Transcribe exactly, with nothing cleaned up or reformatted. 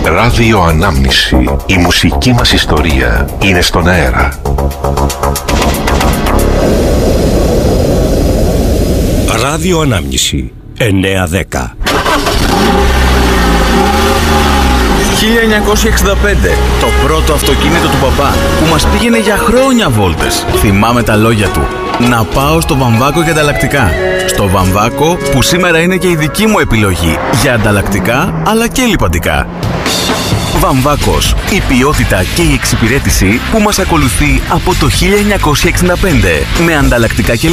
Ράδιο Ανάμνηση. Η μουσική μας ιστορία είναι στον αέρα. Ράδιο Ανάμνηση εννιά δέκα. χίλια εννιακόσια εξήντα πέντε. Το πρώτο αυτοκίνητο του παπά που μας πήγαινε για χρόνια βόλτες. Θυμάμαι τα λόγια του. Να πάω στο Βαμβάκο για ανταλλακτικά. Στο Βαμβάκο που σήμερα είναι και η δική μου επιλογή για ανταλλακτικά αλλά και λιπαντικά. Βαμβάκος. Η ποιότητα και η εξυπηρέτηση που μας ακολουθεί από το χίλια εννιακόσια εξήντα πέντε. Με ανταλλακτικά και